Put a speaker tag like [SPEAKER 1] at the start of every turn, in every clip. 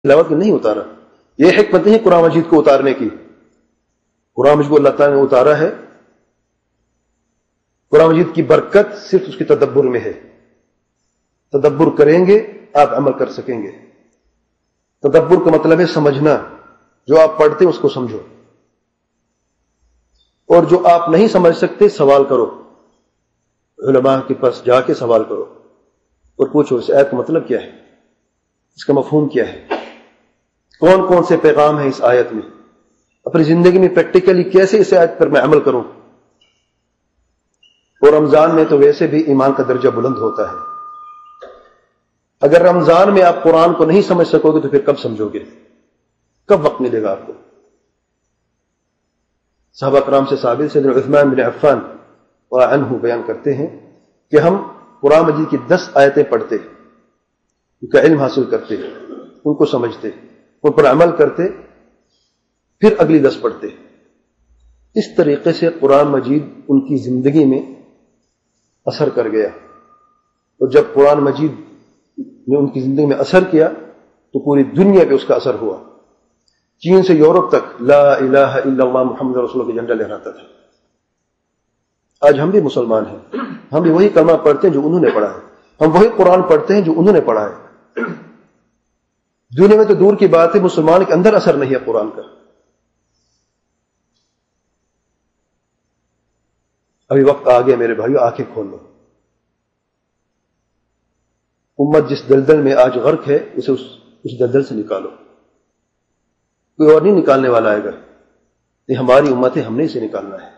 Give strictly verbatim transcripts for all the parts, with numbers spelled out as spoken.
[SPEAKER 1] تلاوت میں نہیں اتارا. یہ حکمت نہیں قرآن مجید کو اتارنے کی. قرآن مجید کو اللہ تعالیٰ نے اتارا ہے. قرآن مجید کی برکت صرف اس کے تدبر میں ہے. تدبر کریں گے آپ عمل کر سکیں گے. تدبر کا مطلب ہے سمجھنا. جو آپ پڑھتے اس کو سمجھو, اور جو آپ نہیں سمجھ سکتے سوال کرو. علماء کے پاس جا کے سوال کرو اور پوچھو اس آیت کا مطلب کیا ہے, اس کا مفہوم کیا ہے, کون کون سے پیغام ہیں اس آیت میں, اپنی زندگی میں پریکٹیکلی کیسے اس آیت پر میں عمل کروں. اور رمضان میں تو ویسے بھی ایمان کا درجہ بلند ہوتا ہے. اگر رمضان میں آپ قرآن کو نہیں سمجھ سکو گے تو پھر کب سمجھو گے, کب وقت ملے گا آپ کو. صحابہ کرام سے ثابت سیدنا عثمان بن عفان رضی اللہ عنہ بیان کرتے ہیں کہ ہم قرآن مجید کی دس آیتیں پڑھتے, ان کا علم حاصل کرتے, ان کو سمجھتے, ان پر عمل کرتے, پھر اگلی دس پڑھتے. اس طریقے سے قرآن مجید ان کی زندگی میں اثر کر گیا. اور جب قرآن مجید نے ان کی زندگی میں اثر کیا تو پوری دنیا پہ اس کا اثر ہوا. چین سے یورپ تک لا الہ الا اللہ محمد رسول اللہ کا جھنڈا لہراتا تھا. آج ہم بھی مسلمان ہیں, ہم بھی وہی کلمہ پڑھتے ہیں جو انہوں نے پڑھا ہے, ہم وہی قرآن پڑھتے ہیں جو انہوں نے پڑھا ہے. دنیا میں تو دور کی بات ہے, مسلمان کے اندر اثر نہیں ہے قرآن کا. ابھی وقت آ گیا میرے بھائیو, آنکھیں کھول لو. امت جس دلدل میں آج غرق ہے اسے اس, اس دلدل سے نکالو. کوئی اور نہیں نکالنے والا آئے گا, یہ ہماری امت ہے, ہم نے اسے نکالنا ہے.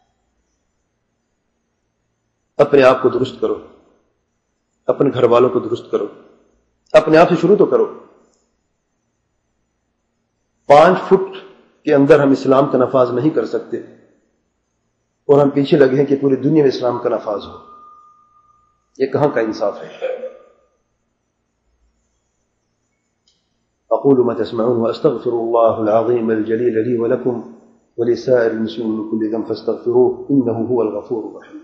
[SPEAKER 1] اپنے آپ کو درست کرو, اپنے گھر والوں کو درست کرو, اپنے آپ سے شروع تو کرو. پانچ فٹ کے اندر ہم اسلام کا نفاذ نہیں کر سکتے اور ہم پیچھے لگے ہیں کہ پوری دنیا میں اسلام کا نفاذ ہو. یہ کہاں کا انصاف ہے؟ اقول ما تسمعون واستغفر الله العظيم الجليل لي ولكم ولسائر المسلمين من كل ذنب فاستغفروه انه هو الغفور الرحيم.